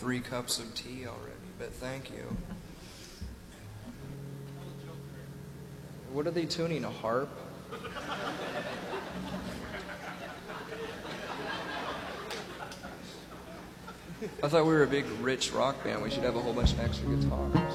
3 cups of tea already, but thank you. What are they tuning, a harp? I thought we were a big, rich rock band. We should have a whole bunch of extra guitars.